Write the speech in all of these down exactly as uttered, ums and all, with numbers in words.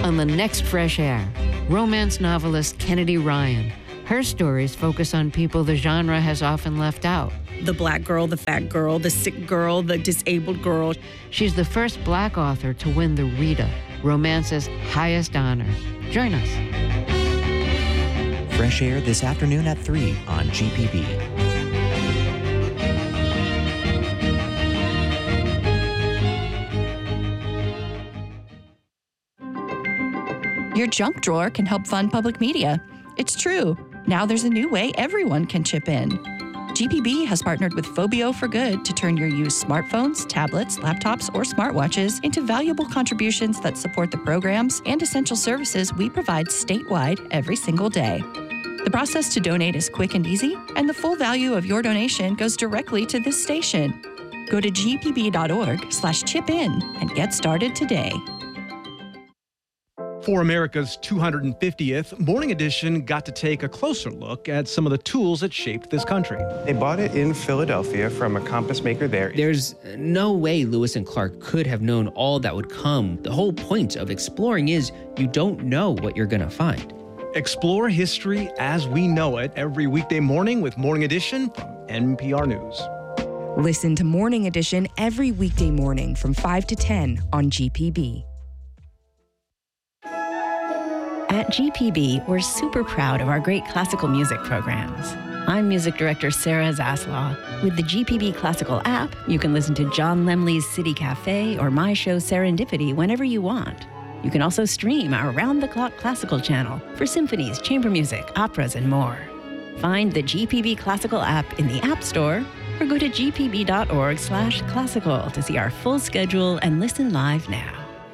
On the next Fresh Air, romance novelist Kennedy Ryan. Her stories focus on people the genre has often left out. The black girl, the fat girl, the sick girl, the disabled girl. She's the first black author to win the Rita, romance's highest honor. Join us. Fresh Air this afternoon at three on G P B. Your junk drawer can help fund public media. It's true. Now there's a new way everyone can chip in. G P B has partnered with Phobio for Good to turn your used smartphones, tablets, laptops, or smartwatches into valuable contributions that support the programs and essential services we provide statewide every single day. The process to donate is quick and easy, and the full value of your donation goes directly to this station. Go to g p b dot org slash chip in and get started today. For America's two hundred fiftieth, Morning Edition got to take a closer look at some of the tools that shaped this country. They bought it in Philadelphia from a compass maker there. There's no way Lewis and Clark could have known all that would come. The whole point of exploring is you don't know what you're going to find. Explore history as we know it every weekday morning with Morning Edition from N P R News. Listen to Morning Edition every weekday morning from five to ten on G P B. At G P B, we're super proud of our great classical music programs. I'm music director Sarah Zaslaw. With the G P B Classical app, you can listen to John Lemley's City Cafe or my show Serendipity whenever you want. You can also stream our round-the-clock classical channel for symphonies, chamber music, operas, and more. Find the G P B Classical app in the App Store or go to g p b dot org slash classical to see our full schedule and listen live now.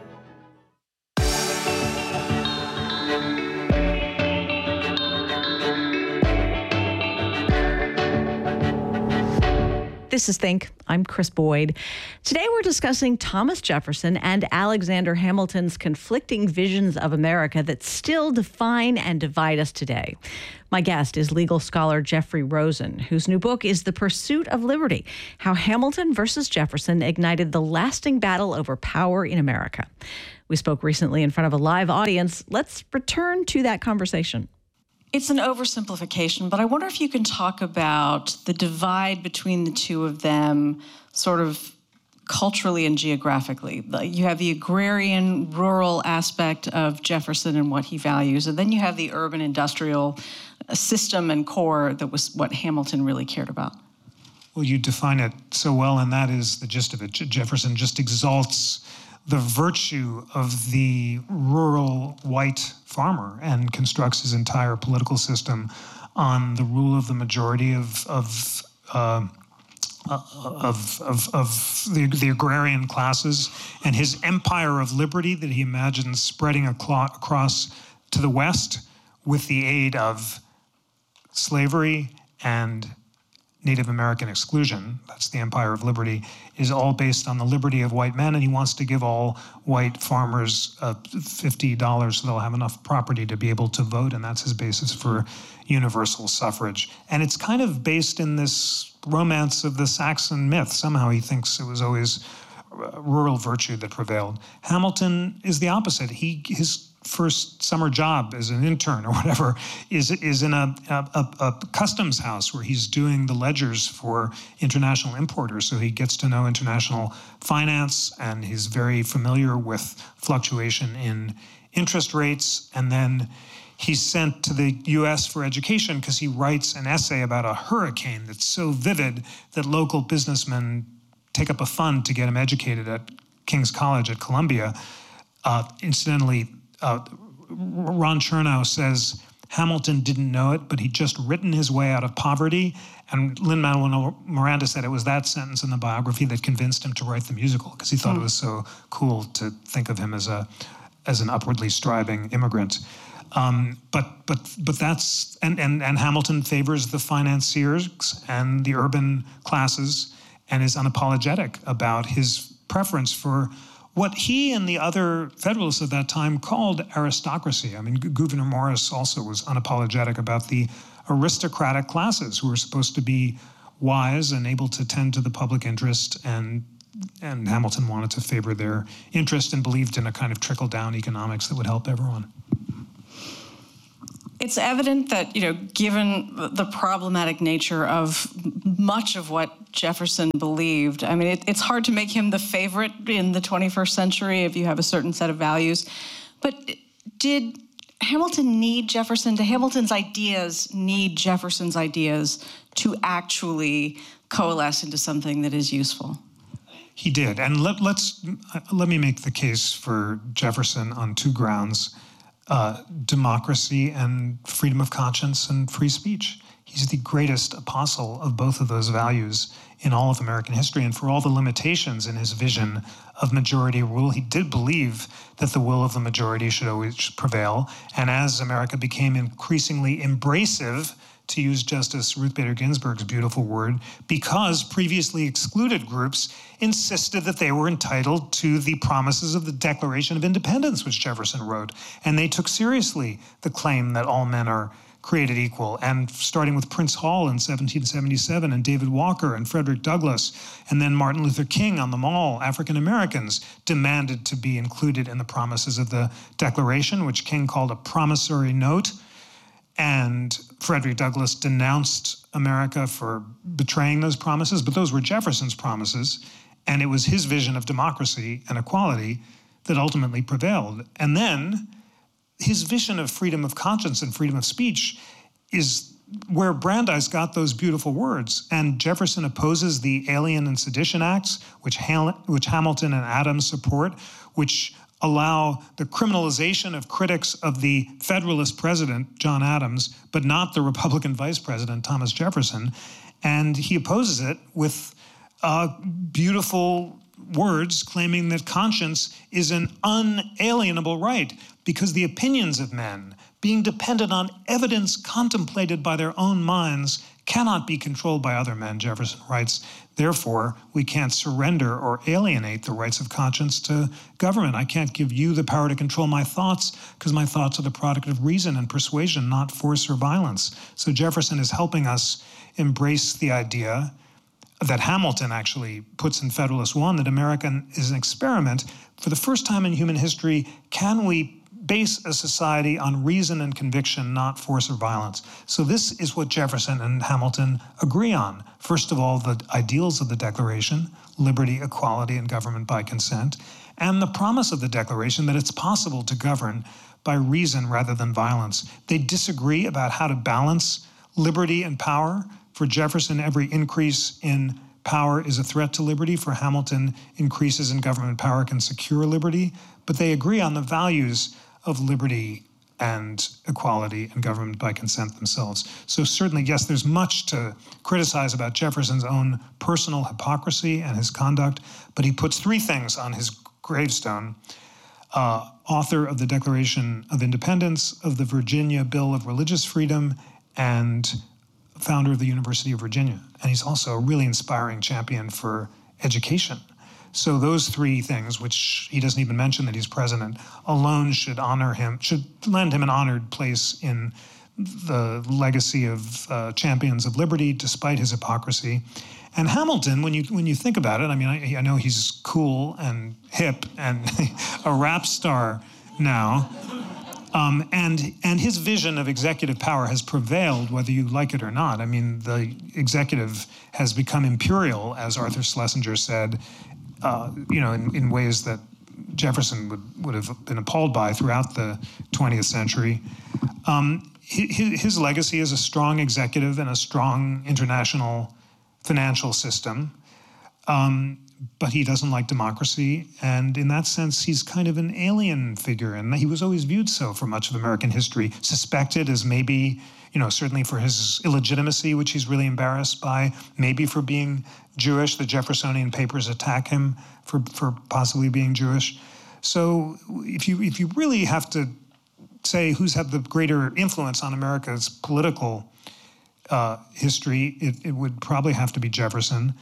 This is Think. I'm Chris Boyd. Today we're discussing Thomas Jefferson and Alexander Hamilton's conflicting visions of America that still define and divide us today. My guest is legal scholar Jeffrey Rosen, whose new book is The Pursuit of Liberty: How Hamilton versus Jefferson Ignited the Lasting Battle Over Power in America. We spoke recently in front of a live audience. Let's return to that conversation. It's an oversimplification, but I wonder if you can talk about the divide between the two of them sort of culturally and geographically. You have the agrarian, rural aspect of Jefferson and what he values, and then you have the urban industrial system and core that was what Hamilton really cared about. Well, you define it so well, and that is the gist of it. Jefferson just exalts the virtue of the rural white farmer and constructs his entire political system on the rule of the majority of of uh, of, of, of the, the agrarian classes, and his empire of liberty that he imagines spreading across to the west with the aid of slavery and Native American exclusion. That's the empire of liberty, is all based on the liberty of white men, and he wants to give all white farmers uh, fifty dollars so they'll have enough property to be able to vote, and that's his basis for universal suffrage. And it's kind of based in this romance of the Saxon myth. Somehow he thinks it was always rural virtue that prevailed. Hamilton is the opposite. He his first summer job as an intern or whatever is is in a, a, a customs house where he's doing the ledgers for international importers. So he gets to know international finance, and he's very familiar with fluctuation in interest rates. And then he's sent to the U S for education because he writes an essay about a hurricane that's so vivid that local businessmen take up a fund to get him educated at King's College at Columbia. Uh, incidentally, Uh, Ron Chernow says Hamilton didn't know it, but he'd just written his way out of poverty. And Lin-Manuel Miranda said it was that sentence in the biography that convinced him to write the musical, because he thought mm. it was so cool to think of him as a as an upwardly striving immigrant. Um, but but but that's and, and and Hamilton favors the financiers and the urban classes, and is unapologetic about his preference for what he and the other Federalists at that time called aristocracy. I mean, Gouverneur Morris also was unapologetic about the aristocratic classes who were supposed to be wise and able to tend to the public interest and and Hamilton wanted to favor their interest and believed in a kind of trickle-down economics that would help everyone. It's evident that, you know, given the problematic nature of much of what Jefferson believed, I mean, it, it's hard to make him the favorite in the twenty-first century if you have a certain set of values. But did Hamilton need Jefferson? Do Hamilton's ideas need Jefferson's ideas to actually coalesce into something that is useful? He did. And let, let's, let me make the case for Jefferson on two grounds. Uh, democracy and freedom of conscience and free speech. He's the greatest apostle of both of those values in all of American history. And for all the limitations in his vision of majority rule, he did believe that the will of the majority should always prevail. And as America became increasingly embracive, to use Justice Ruth Bader Ginsburg's beautiful word, because previously excluded groups insisted that they were entitled to the promises of the Declaration of Independence, which Jefferson wrote. And they took seriously the claim that all men are created equal. And starting with Prince Hall in seventeen seventy-seven, and David Walker and Frederick Douglass, and then Martin Luther King on the Mall, African Americans demanded to be included in the promises of the Declaration, which King called a promissory note. And Frederick Douglass denounced America for betraying those promises, but those were Jefferson's promises, and it was his vision of democracy and equality that ultimately prevailed. And then his vision of freedom of conscience and freedom of speech is where Brandeis got those beautiful words. And Jefferson opposes the Alien and Sedition Acts, which, Ham- which Hamilton and Adams support, which allow the criminalization of critics of the Federalist president, John Adams, but not the Republican vice president, Thomas Jefferson. And he opposes it with uh, beautiful words claiming that conscience is an unalienable right because the opinions of men, being dependent on evidence contemplated by their own minds, cannot be controlled by other men, Jefferson writes. Therefore, we can't surrender or alienate the rights of conscience to government. I can't give you the power to control my thoughts because my thoughts are the product of reason and persuasion, not force or violence. So Jefferson is helping us embrace the idea that Hamilton actually puts in Federalist One, that America is an experiment. For the first time in human history, can we base a society on reason and conviction, not force or violence? So this is what Jefferson and Hamilton agree on. First of all, the ideals of the Declaration, liberty, equality, and government by consent, and the promise of the Declaration that it's possible to govern by reason rather than violence. They disagree about how to balance liberty and power. For Jefferson, every increase in power is a threat to liberty. For Hamilton, increases in government power can secure liberty. But they agree on the values of liberty and equality and government by consent themselves. So certainly, yes, there's much to criticize about Jefferson's own personal hypocrisy and his conduct, but he puts three things on his gravestone. Uh, author of the Declaration of Independence, of the Virginia Bill of Religious Freedom, and founder of the University of Virginia. And he's also a really inspiring champion for education. So those three things, which he doesn't even mention that he's president, alone should honor him, should lend him an honored place in the legacy of uh, champions of liberty, despite his hypocrisy. And Hamilton, when you when you think about it, I mean, I, I know he's cool and hip and a rap star now, um, and and his vision of executive power has prevailed, whether you like it or not. I mean, the executive has become imperial, as Arthur Schlesinger said. Uh, you know, in, in ways that Jefferson would, would have been appalled by throughout the twentieth century. Um, his, his legacy is a strong executive and a strong international financial system, um, but he doesn't like democracy, and in that sense, he's kind of an alien figure, and he was always viewed so for much of American history, suspected as maybe, you know, certainly for his illegitimacy, which he's really embarrassed by, maybe for being Jewish. The Jeffersonian papers attack him for, for possibly being Jewish. So if you if you really have to say who's had the greater influence on America's political uh, history, it, it would probably have to be Jefferson.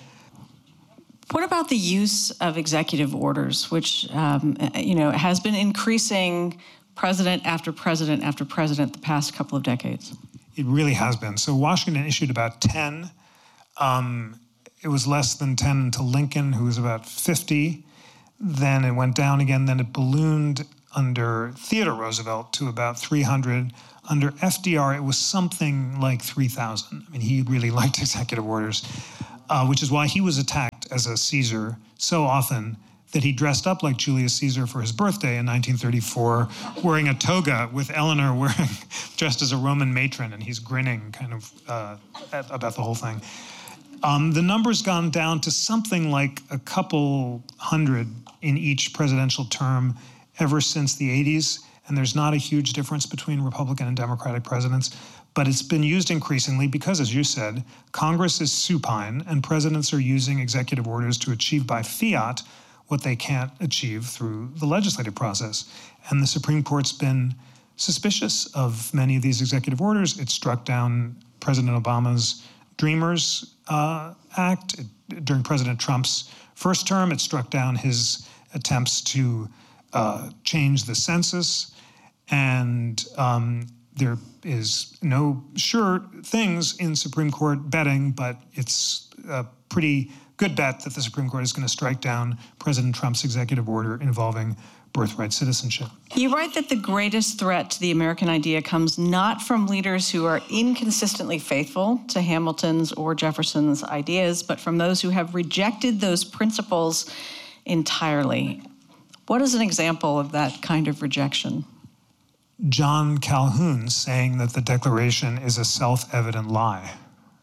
What about the use of executive orders, which um, you know has been increasing president after president after president the past couple of decades? It really has been. So Washington issued about ten um, It was less than ten until Lincoln, who was about fifty. Then it went down again. Then it ballooned under Theodore Roosevelt to about three hundred. Under F D R, it was something like three thousand. I mean, he really liked executive orders, uh, which is why he was attacked as a Caesar so often that he dressed up like Julius Caesar for his birthday in nineteen thirty-four, wearing a toga with Eleanor wearing dressed as a Roman matron, and he's grinning kind of uh, at, about the whole thing. Um, the number's gone down to something like a couple hundred in each presidential term ever since the eighties, and there's not a huge difference between Republican and Democratic presidents, but it's been used increasingly because, as you said, Congress is supine, and presidents are using executive orders to achieve by fiat what they can't achieve through the legislative process. And the Supreme Court's been suspicious of many of these executive orders. It struck down President Obama's Dreamers uh, Act. It, during President Trump's first term, it struck down his attempts to uh, change the census. And um, there is no sure things in Supreme Court betting, but it's a pretty good bet that the Supreme Court is going to strike down President Trump's executive order involving birthright citizenship. You write that the greatest threat to the American idea comes not from leaders who are inconsistently faithful to Hamilton's or Jefferson's ideas, but from those who have rejected those principles entirely. What is an example of that kind of rejection? John Calhoun saying that the Declaration is a self-evident lie.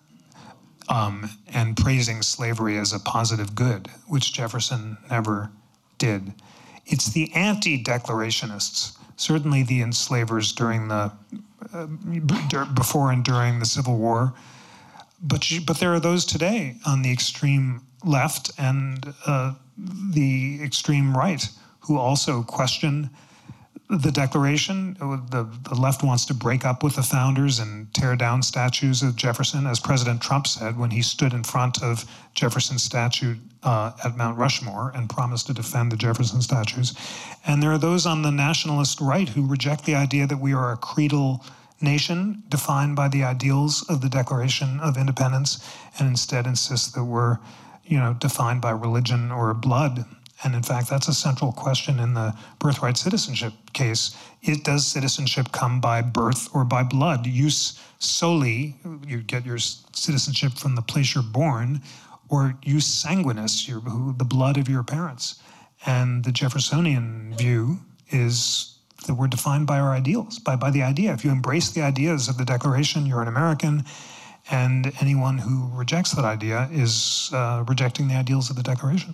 Um, and praising slavery as a positive good, which Jefferson never did. It's the anti-declarationists, certainly the enslavers during the uh, before and during the Civil War, but you, but there are those today on the extreme left and uh, the extreme right who also question the Declaration. The, the left wants to break up with the founders and tear down statues of Jefferson, as President Trump said when he stood in front of Jefferson's statue uh, at Mount Rushmore and promised to defend the Jefferson statues. And there are those on the nationalist right who reject the idea that we are a creedal nation defined by the ideals of the Declaration of Independence, and instead insist that we're, you know, defined by religion or blood. And in fact, that's a central question in the birthright citizenship case. It, does citizenship come by birth or by blood? Jus soli, you get your citizenship from the place you're born, or jus sanguinis, your, who, the blood of your parents. And the Jeffersonian view is that we're defined by our ideals, by, by the idea. If you embrace the ideas of the Declaration, you're an American, and anyone who rejects that idea is uh, rejecting the ideals of the Declaration.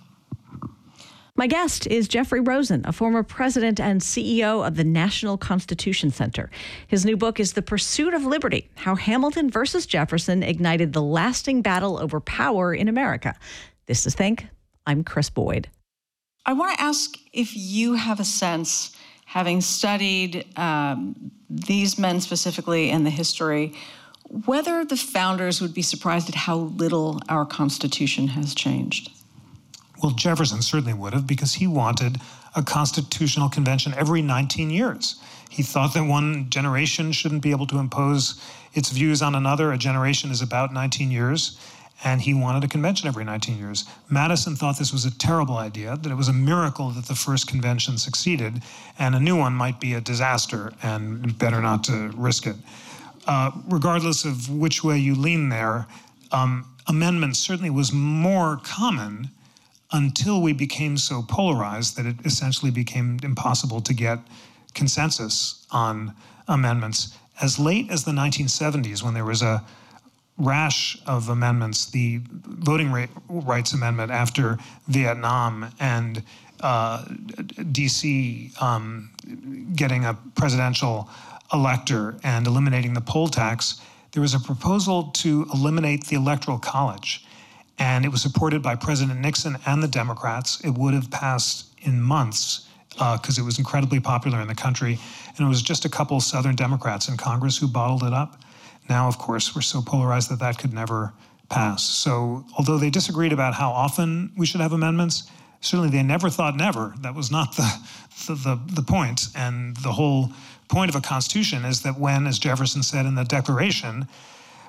My guest is Jeffrey Rosen, a former president and C E O of the National Constitution Center. His new book is The Pursuit of Liberty: How Hamilton versus Jefferson Ignited the Lasting Battle Over Power in America. This is Think. I'm Chris Boyd. I want to ask if you have a sense, having studied um, these men specifically and the history, whether the founders would be surprised at how little our Constitution has changed. Well, Jefferson certainly would have, because he wanted a constitutional convention every nineteen years. He thought that one generation shouldn't be able to impose its views on another. A generation is about nineteen years, and he wanted a convention every nineteen years. Madison thought this was a terrible idea, that it was a miracle that the first convention succeeded, and a new one might be a disaster, and better not to risk it. Uh, regardless of which way you lean there, um, amendment certainly was more common until we became so polarized that it essentially became impossible to get consensus on amendments. As late as the nineteen seventies, when there was a rash of amendments, the Voting Rights Amendment after Vietnam, and uh, D C um, getting a presidential elector and eliminating the poll tax, there was a proposal to eliminate the Electoral College. And it was supported by President Nixon and the Democrats. It would have passed in months because uh, it was incredibly popular in the country. And it was just a couple Southern Democrats in Congress who bottled it up. Now, of course, we're so polarized that that could never pass. So although they disagreed about how often we should have amendments, certainly they never thought never. That was not the, the, the, the point. And the whole point of a constitution is that when, as Jefferson said in the Declaration,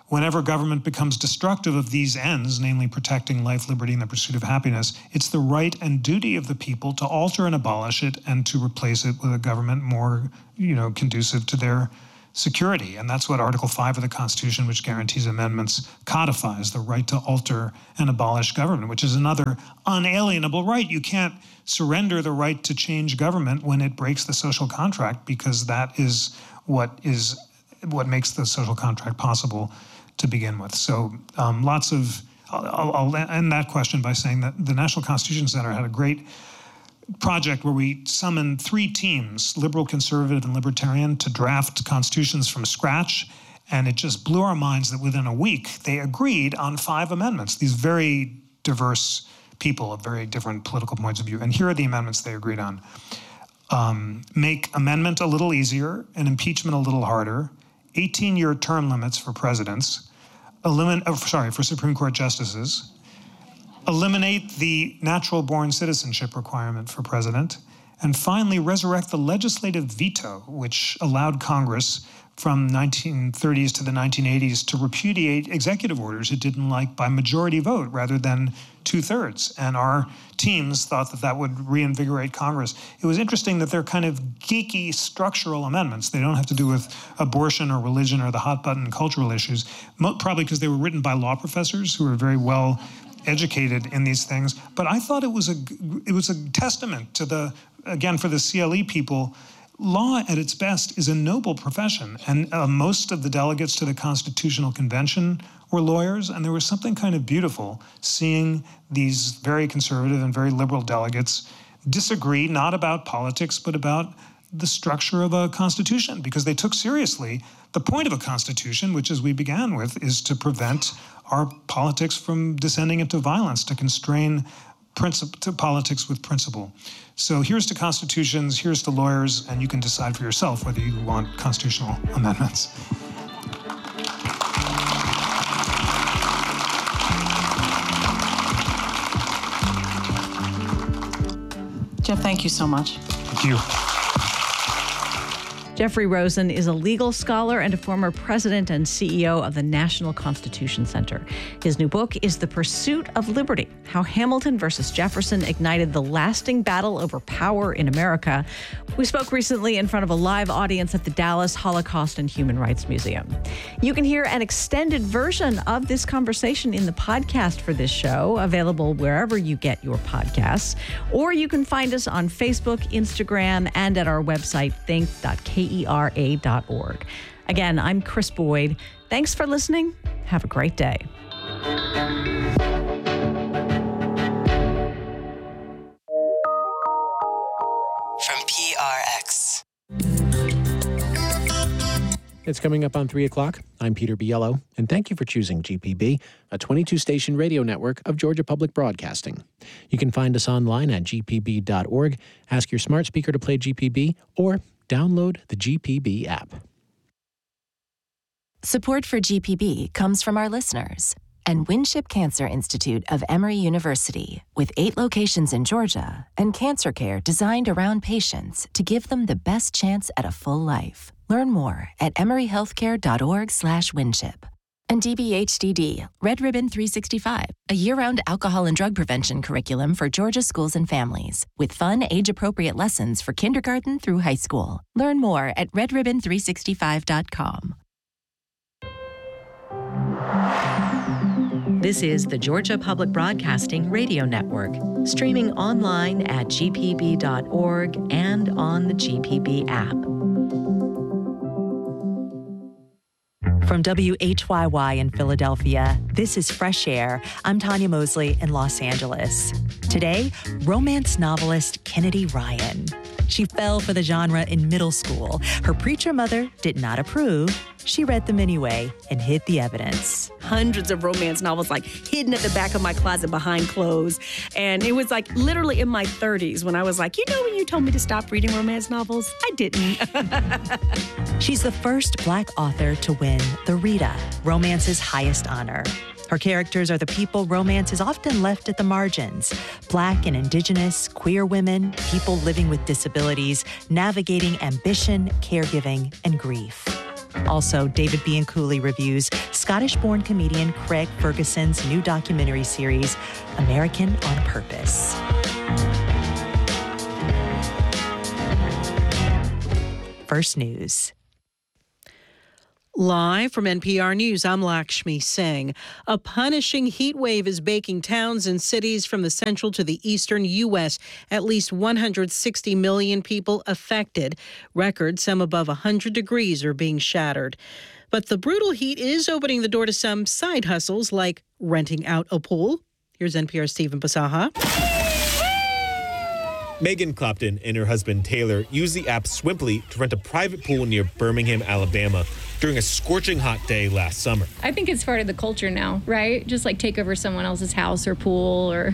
whenever government becomes destructive of these ends, namely protecting life, liberty, and the pursuit of happiness, it's the right and duty of the people to alter and abolish it and to replace it with a government more, you know, conducive to their security. And that's what Article five of the Constitution, which guarantees amendments, codifies, the right to alter and abolish government, which is another unalienable right. You can't surrender the right to change government when it breaks the social contract, because that is what is what makes the social contract possible to begin with. So um, lots of, I'll, I'll end that question by saying that the National Constitution Center had a great project where we summoned three teams, liberal, conservative, and libertarian, to draft constitutions from scratch. And it just blew our minds that within a week, they agreed on five amendments, these very diverse people of very different political points of view. And here are the amendments they agreed on. Um, make amendment a little easier and impeachment a little harder, eighteen-year term limits for presidents, eliminate, oh, sorry, for Supreme Court justices, eliminate the natural-born citizenship requirement for president, and finally resurrect the legislative veto, which allowed Congress from nineteen thirties to the nineteen eighties to repudiate executive orders it didn't like by majority vote rather than two-thirds. And our teams thought that that would reinvigorate Congress. It was interesting that they're kind of geeky structural amendments. They don't have to do with abortion or religion or the hot-button cultural issues, probably because they were written by law professors who are very well educated in these things. But I thought it was a it was a testament to the, again, for the C L E people, law at its best is a noble profession. And uh, most of the delegates to the Constitutional Convention were lawyers, and there was something kind of beautiful seeing these very conservative and very liberal delegates disagree, not about politics, but about the structure of a constitution, because they took seriously the point of a constitution, which, as we began with, is to prevent our politics from descending into violence, to constrain princip- to politics with principle. So here's to constitutions, here's to lawyers, and you can decide for yourself whether you want constitutional amendments. Jeff, thank you so much. Thank you. Jeffrey Rosen is a legal scholar and a former president and C E O of the National Constitution Center. His new book is The Pursuit of Liberty: How Hamilton versus Jefferson Ignited the Lasting Battle Over Power in America. We spoke recently in front of a live audience at the Dallas Holocaust and Human Rights Museum. You can hear an extended version of this conversation in the podcast for this show, available wherever you get your podcasts, or you can find us on Facebook, Instagram, and at our website, think dot k e r a dot org. Again, I'm Chris Boyd. Thanks for listening. Have a great day. From P R X. It's coming up on three o'clock. I'm Peter Biello, and thank you for choosing G P B, a twenty-two station radio network of Georgia Public Broadcasting. You can find us online at g p b dot org, ask your smart speaker to play G P B, or download the G P B app. Support for G P B comes from our listeners and Winship Cancer Institute of Emory University, with eight locations in Georgia and cancer care designed around patients to give them the best chance at a full life. Learn more at emory healthcare dot org slash winship. And D B H D D, Red Ribbon three sixty-five, a year-round alcohol and drug prevention curriculum for Georgia schools and families, with fun, age-appropriate lessons for kindergarten through high school. Learn more at red ribbon three sixty-five dot com. This is the Georgia Public Broadcasting Radio Network, streaming online at g p b dot org and on the G P B app. From W H Y Y in Philadelphia, this is Fresh Air. I'm Tanya Mosley in Los Angeles. Today, romance novelist Kennedy Ryan. She fell for the genre in middle school. Her preacher mother did not approve. She read them anyway and hid the evidence. Hundreds of romance novels like hidden at the back of my closet behind clothes. And it was like literally in my thirties when I was like, you know, when you told me to stop reading romance novels, I didn't. She's the first Black author to win the Rita, romance's highest honor. Her characters are the people romance is often left at the margins: Black and Indigenous, queer women, people living with disabilities, navigating ambition, caregiving, and grief. Also, David Bianculli reviews Scottish-born comedian Craig Ferguson's new documentary series, American on Purpose. First News. Live from N P R News, I'm Lakshmi Singh. A punishing heat wave is baking towns and cities from the central to the eastern U S. At least one hundred sixty million people affected. Records, some above one hundred degrees, are being shattered. But the brutal heat is opening the door to some side hustles like renting out a pool. Here's N P R's Stephen Basaha. Megan Clopton and her husband Taylor use the app Swimply to rent a private pool near Birmingham, Alabama during a scorching hot day last summer. I think it's part of the culture now, right? Just like take over someone else's house or pool or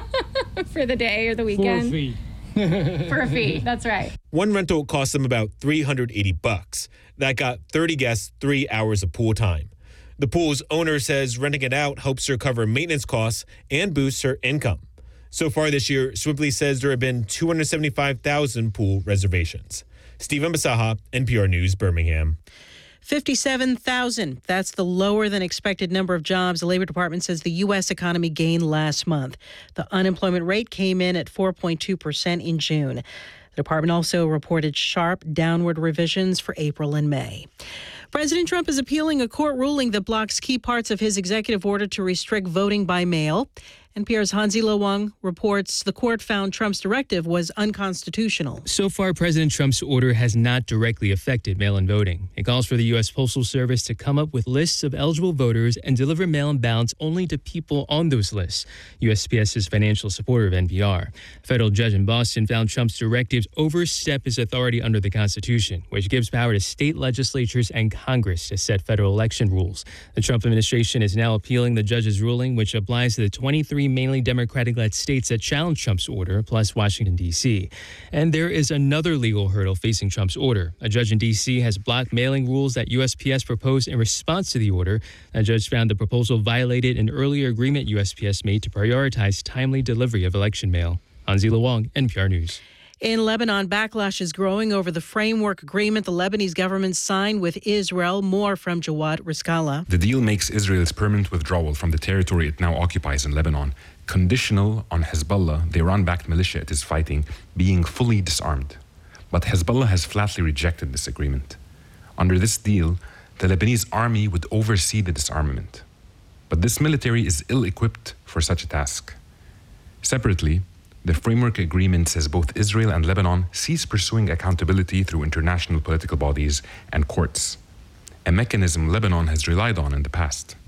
for the day or the weekend. For a fee. For a fee, that's right. One rental cost them about three hundred eighty bucks. That got thirty guests, three hours of pool time. The pool's owner says renting it out helps her cover maintenance costs and boosts her income. So far this year, Swimply says there have been two hundred seventy-five thousand pool reservations. Stephen Basaha, N P R News, Birmingham. fifty-seven thousand. That's the lower than expected number of jobs the Labor Department says the U S economy gained last month. The unemployment rate came in at four point two percent in June. The department also reported sharp downward revisions for April and May. President Trump is appealing a court ruling that blocks key parts of his executive order to restrict voting by mail. N P R's Hansi Lo Wang reports the court found Trump's directive was unconstitutional. So far, President Trump's order has not directly affected mail-in voting. It calls for the U S Postal Service to come up with lists of eligible voters and deliver mail-in ballots only to people on those lists. U S P S is financial supporter of N P R. A federal judge in Boston found Trump's directives overstep his authority under the Constitution, which gives power to state legislatures and Congress to set federal election rules. The Trump administration is now appealing the judge's ruling, which applies to the twenty-three mainly Democratic-led states that challenge Trump's order, plus Washington, D C. And there is another legal hurdle facing Trump's order. A judge in D C has blocked mailing rules that U S P S proposed in response to the order. A judge found the proposal violated an earlier agreement U S P S made to prioritize timely delivery of election mail. Hansi Lo Wang, N P R News. In Lebanon, backlash is growing over the framework agreement the Lebanese government signed with Israel. More from Jawad Riskala. The deal makes Israel's permanent withdrawal from the territory it now occupies in Lebanon conditional on Hezbollah, the Iran-backed militia it is fighting, being fully disarmed. But Hezbollah has flatly rejected this agreement. Under this deal, the Lebanese army would oversee the disarmament. But this military is ill-equipped for such a task. Separately, the framework agreement says both Israel and Lebanon cease pursuing accountability through international political bodies and courts, a mechanism Lebanon has relied on in the past.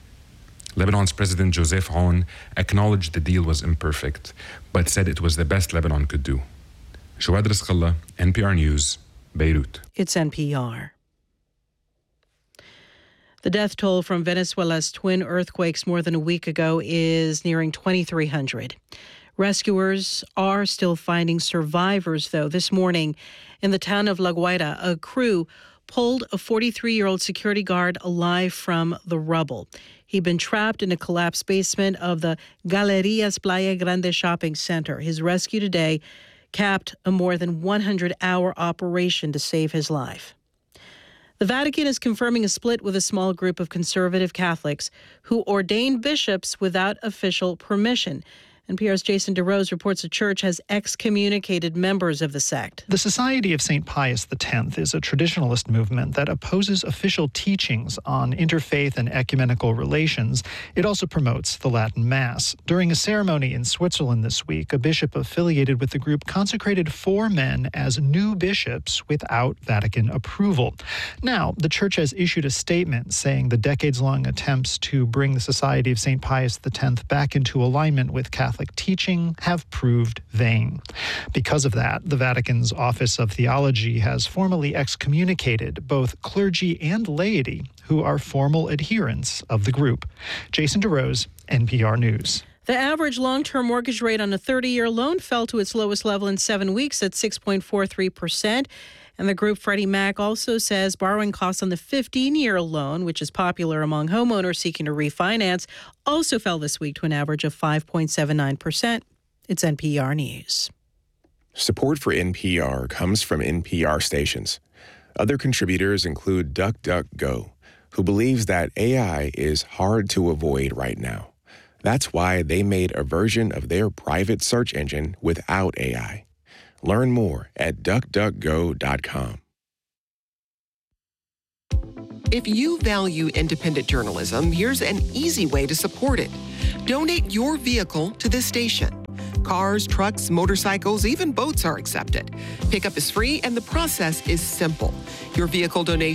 Lebanon's President Joseph Aoun acknowledged the deal was imperfect, but said it was the best Lebanon could do. Jawad Riskala, N P R News, Beirut. It's N P R. The death toll from Venezuela's twin earthquakes more than a week ago is nearing twenty-three hundred. Rescuers are still finding survivors, though. This morning in the town of La Guaira, a crew pulled a forty-three-year-old security guard alive from the rubble. He'd been trapped in a collapsed basement of the Galerías Playa Grande shopping center. His rescue today capped a more than one hundred hour operation to save his life. The Vatican is confirming a split with a small group of conservative Catholics who ordained bishops without official permission. N P R's Jason DeRose reports the church has excommunicated members of the sect. The Society of Saint Pius the Tenth is a traditionalist movement that opposes official teachings on interfaith and ecumenical relations. It also promotes the Latin Mass. During a ceremony in Switzerland this week, a bishop affiliated with the group consecrated four men as new bishops without Vatican approval. Now, the church has issued a statement saying the decades-long attempts to bring the Society of Saint Pius the Tenth back into alignment with Catholic teaching have proved vain. Because of that, the Vatican's Office of Theology has formally excommunicated both clergy and laity who are formal adherents of the group. Jason DeRose, N P R News. The average long-term mortgage rate on a thirty-year loan fell to its lowest level in seven weeks at six point four three percent. And the group Freddie Mac also says borrowing costs on the fifteen-year loan, which is popular among homeowners seeking to refinance, also fell this week to an average of five point seven nine percent. It's N P R News. Support for N P R comes from N P R stations. Other contributors include DuckDuckGo, who believes that A I is hard to avoid right now. That's why they made a version of their private search engine without A I. Learn more at duck duck go dot com. If you value independent journalism, here's an easy way to support it. Donate your vehicle to this station. Cars, trucks, motorcycles, even boats are accepted. Pickup is free and the process is simple. Your vehicle donation